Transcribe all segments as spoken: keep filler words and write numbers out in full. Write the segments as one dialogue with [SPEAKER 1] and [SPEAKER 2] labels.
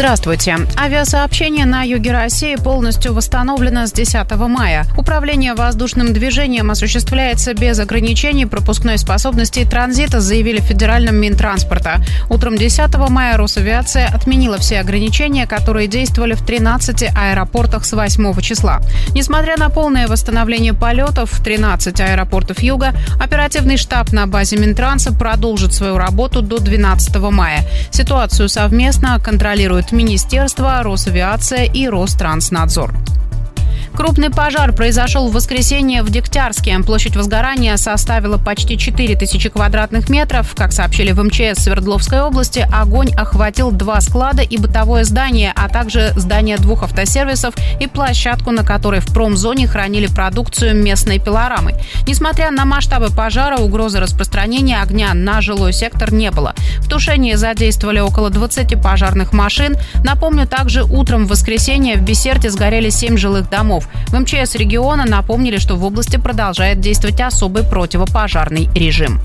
[SPEAKER 1] Здравствуйте. Авиасообщение на юге России полностью восстановлено с десятого мая. Управление воздушным движением осуществляется без ограничений пропускной способности и транзита, заявили в Федеральном Минтранспорта. Утром десятого мая Росавиация отменила все ограничения, которые действовали в тринадцати аэропортах с восьмого числа. Несмотря на полное восстановление полетов в тринадцати аэропортов юга, оперативный штаб на базе Минтранса продолжит свою работу до двенадцатого мая. Ситуацию совместно контролируют Министерство, Росавиация и Ространснадзор. Крупный пожар произошел в воскресенье в Дегтярске. Площадь возгорания составила почти четыре тысячи квадратных метров. Как сообщили в эм че эс Свердловской области, огонь охватил два склада и бытовое здание, а также здание двух автосервисов и площадку, на которой в промзоне хранили продукцию местной пилорамы. Несмотря на масштабы пожара, угрозы распространения огня на жилой сектор не было. В тушении задействовали около двадцати пожарных машин. Напомню, также утром в воскресенье в Бисерте сгорели семь жилых домов. В эм че эс региона напомнили, что в области продолжает действовать особый противопожарный режим.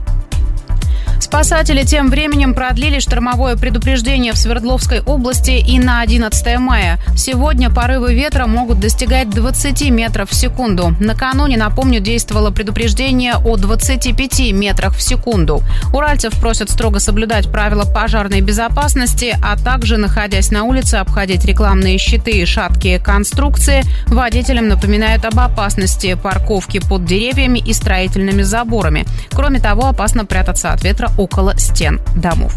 [SPEAKER 1] Спасатели тем временем продлили штормовое предупреждение в Свердловской области и на одиннадцатое мая. Сегодня порывы ветра могут достигать двадцати метров в секунду. Накануне, напомню, действовало предупреждение о двадцати пяти метрах в секунду. Уральцев просят строго соблюдать правила пожарной безопасности, а также, находясь на улице, обходить рекламные щиты и шаткие конструкции. Водителям напоминают об опасности парковки под деревьями и строительными заборами. Кроме того, опасно прятаться от ветра около стен домов.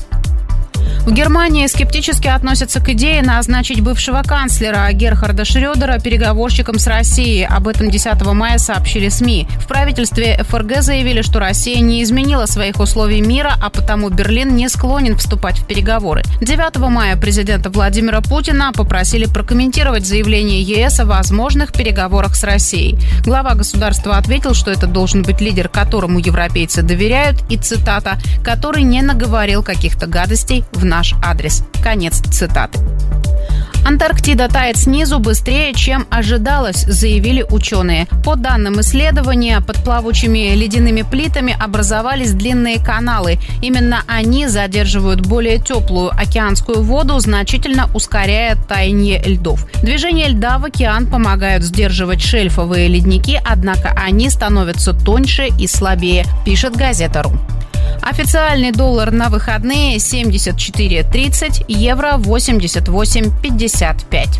[SPEAKER 1] В Германии скептически относятся к идее назначить бывшего канцлера Герхарда Шрёдера переговорщиком с Россией. Об этом десятого мая сообщили СМИ. В правительстве эф эр гэ заявили, что Россия не изменила своих условий мира, а потому Берлин не склонен вступать в переговоры. девятого мая президента Владимира Путина попросили прокомментировать заявление е эс о возможных переговорах с Россией. Глава государства ответил, что это должен быть лидер, которому европейцы доверяют, и, цитата, «который не наговорил каких-то гадостей в наш адрес». Конец цитаты. Антарктида тает снизу быстрее, чем ожидалось, заявили ученые. По данным исследования, под плавучими ледяными плитами образовались длинные каналы. Именно они задерживают более теплую океанскую воду, значительно ускоряя таяние льдов. Движение льда в океан помогают сдерживать шельфовые ледники, однако они становятся тоньше и слабее, пишет газета .ру. Официальный доллар на выходные семьдесят четыре тридцать, евро восемьдесят восемь пятьдесят пять.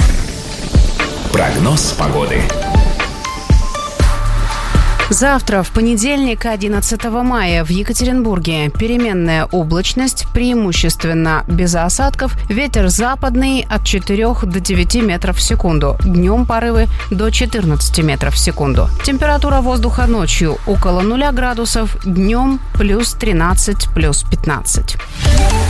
[SPEAKER 2] Прогноз погоды.
[SPEAKER 1] Завтра, в понедельник, одиннадцатого мая, в Екатеринбурге переменная облачность, преимущественно без осадков, ветер западный от четырёх до девяти метров в секунду, днем порывы до четырнадцати метров в секунду. Температура воздуха ночью около нуля градусов, днем плюс тринадцать, плюс пятнадцать.